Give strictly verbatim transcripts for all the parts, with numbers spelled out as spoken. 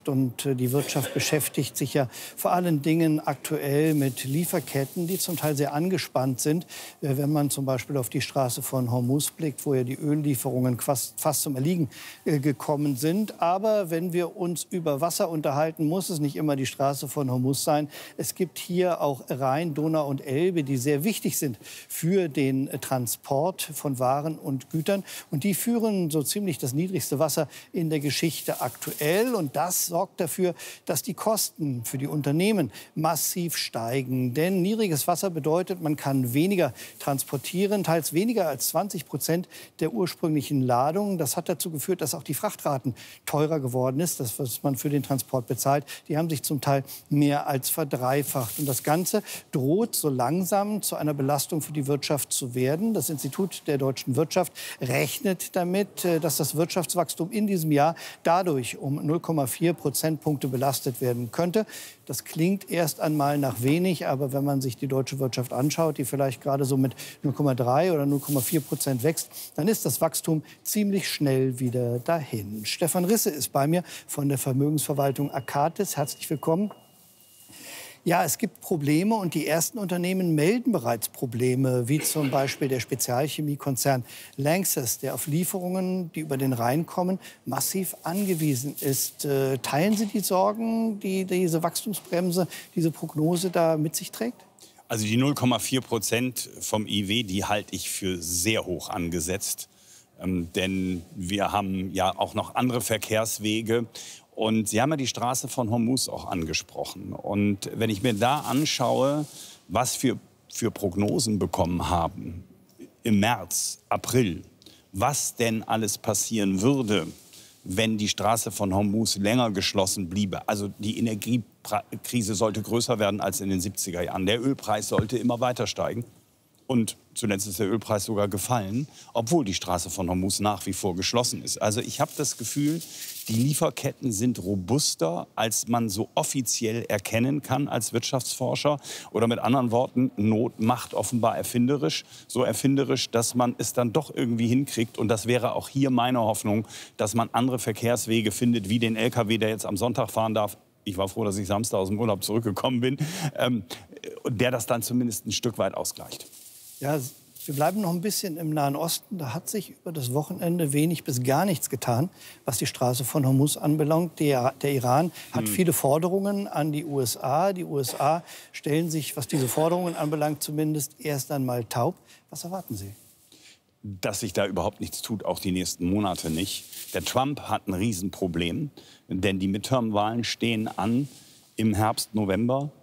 Und die Wirtschaft beschäftigt sich ja vor allen Dingen aktuell mit Lieferketten, die zum Teil sehr angespannt sind. Wenn man zum Beispiel auf die Straße von Hormuz blickt, wo ja die Öllieferungen fast, fast zum Erliegen gekommen sind. Aber wenn wir uns über Wasser unterhalten, muss es nicht immer die Straße von Hormuz sein. Es gibt hier auch Rhein, Donau und Elbe, die sehr wichtig sind für den Transport von Waren und Gütern. Und die führen so ziemlich das niedrigste Wasser in der Geschichte aktuell. Und das sorgt dafür, dass die Kosten für die Unternehmen massiv steigen. Denn niedriges Wasser bedeutet, man kann weniger transportieren, teils weniger als zwanzig Prozent der ursprünglichen Ladung. Das hat dazu geführt, dass auch die Frachtraten teurer geworden ist. Das, was man für den Transport bezahlt, die haben sich zum Teil mehr als verdreifacht. Und das Ganze droht so langsam zu einer Belastung für die Wirtschaft zu werden. Das Institut der deutschen Wirtschaft rechnet damit, dass das Wirtschaftswachstum in diesem Jahr dadurch um null Komma vier Prozentpunkte belastet werden könnte. Das klingt erst einmal nach wenig, aber wenn man sich die deutsche Wirtschaft anschaut, die vielleicht gerade so mit null Komma drei oder null Komma vier Prozent wächst, dann ist das Wachstum ziemlich schnell wieder dahin. Stefan Risse ist bei mir von der Vermögensverwaltung Akatis. Herzlich willkommen. Ja, es gibt Probleme und die ersten Unternehmen melden bereits Probleme, wie zum Beispiel der Spezialchemiekonzern Lanxess, der auf Lieferungen, die über den Rhein kommen, massiv angewiesen ist. Äh, teilen Sie die Sorgen, die diese Wachstumsbremse, diese Prognose da mit sich trägt? Also die null Komma vier Prozent vom I W, die halte ich für sehr hoch angesetzt. Ähm, denn wir haben ja auch noch andere Verkehrswege. Und Sie haben ja die Straße von Hormuz auch angesprochen. Und wenn ich mir da anschaue, was wir für Prognosen bekommen haben im März, April, was denn alles passieren würde, wenn die Straße von Hormuz länger geschlossen bliebe. Also die Energiekrise sollte größer werden als in den siebziger Jahren. Der Ölpreis sollte immer weiter steigen. Und zuletzt ist der Ölpreis sogar gefallen, obwohl die Straße von Hormuz nach wie vor geschlossen ist. Also ich habe das Gefühl, die Lieferketten sind robuster, als man so offiziell erkennen kann als Wirtschaftsforscher. Oder mit anderen Worten, Not macht offenbar erfinderisch. So erfinderisch, dass man es dann doch irgendwie hinkriegt. Und das wäre auch hier meine Hoffnung, dass man andere Verkehrswege findet, wie den L K W, der jetzt am Sonntag fahren darf. Ich war froh, dass ich Samstag aus dem Urlaub zurückgekommen bin. Ähm, der das dann zumindest ein Stück weit ausgleicht. Ja, wir bleiben noch ein bisschen im Nahen Osten. Da hat sich über das Wochenende wenig bis gar nichts getan, was die Straße von Hormuz anbelangt. Der, der Iran hat hm. viele Forderungen an die U S A. Die U S A stellen sich, was diese Forderungen anbelangt, zumindest erst einmal taub. Was erwarten Sie? Dass sich da überhaupt nichts tut, auch die nächsten Monate nicht. Der Trump hat ein Riesenproblem, denn die Midterm-Wahlen stehen an im Herbst, November.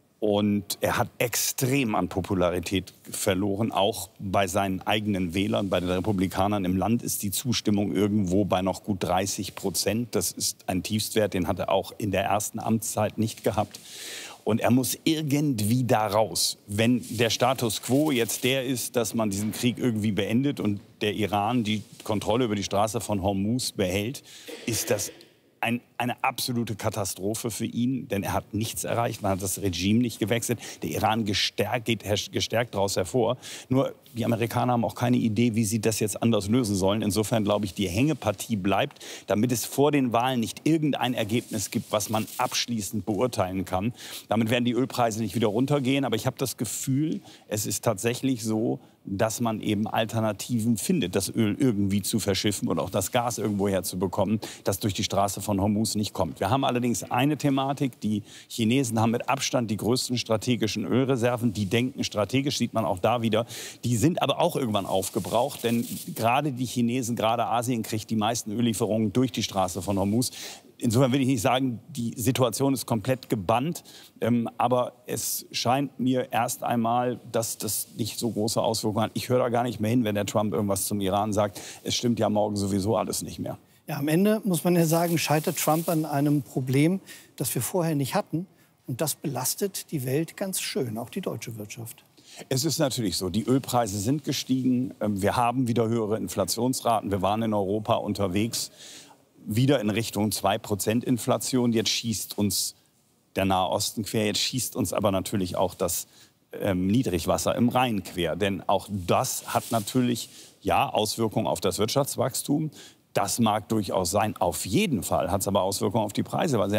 Und er hat extrem an Popularität verloren, auch bei seinen eigenen Wählern. Bei den Republikanern im Land ist die Zustimmung irgendwo bei noch gut dreißig Prozent. Das ist ein Tiefstwert, den hat er auch in der ersten Amtszeit nicht gehabt. Und er muss irgendwie da raus. Wenn der Status quo jetzt der ist, dass man diesen Krieg irgendwie beendet und der Iran die Kontrolle über die Straße von Hormuz behält, ist das Ein, eine absolute Katastrophe für ihn, denn er hat nichts erreicht, man hat das Regime nicht gewechselt. Der Iran gestärkt, geht gestärkt daraus hervor. Nur die Amerikaner haben auch keine Idee, wie sie das jetzt anders lösen sollen. Insofern glaube ich, die Hängepartie bleibt, damit es vor den Wahlen nicht irgendein Ergebnis gibt, was man abschließend beurteilen kann. Damit werden die Ölpreise nicht wieder runtergehen, aber ich habe das Gefühl, es ist tatsächlich so, dass man eben Alternativen findet, das Öl irgendwie zu verschiffen und auch das Gas irgendwo herzubekommen, das durch die Straße von Hormuz nicht kommt. Wir haben allerdings eine Thematik, die Chinesen haben mit Abstand die größten strategischen Ölreserven, die denken strategisch, sieht man auch da wieder. Die sind aber auch irgendwann aufgebraucht, denn gerade die Chinesen, gerade Asien kriegt die meisten Öllieferungen durch die Straße von Hormuz. Insofern will ich nicht sagen, die Situation ist komplett gebannt, ähm, aber es scheint mir erst einmal, dass das nicht so große Auswirkungen hat. Ich höre da gar nicht mehr hin, wenn der Trump irgendwas zum Iran sagt. Es stimmt ja morgen sowieso alles nicht mehr. Ja, am Ende muss man ja sagen, scheitert Trump an einem Problem, das wir vorher nicht hatten. Und das belastet die Welt ganz schön, auch die deutsche Wirtschaft. Es ist natürlich so, die Ölpreise sind gestiegen. Wir haben wieder höhere Inflationsraten. Wir waren in Europa unterwegs, wieder in Richtung zwei Prozent Inflation. Jetzt schießt uns der Nahe Osten quer. Jetzt schießt uns aber natürlich auch das ähm, Niedrigwasser im Rhein quer. Denn auch das hat natürlich ja Auswirkungen auf das Wirtschaftswachstum. Das mag durchaus sein. Auf jeden Fall hat es aber Auswirkungen auf die Preise, weil sie